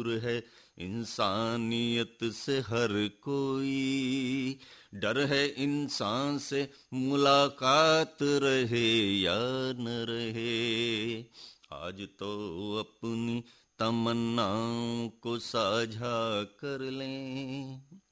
दूर है इंसानियत से हर कोई। डर है इंसान से मुलाकात रहे या न रहे। आज तो अपनी तमन्नाओं को साझा कर लें।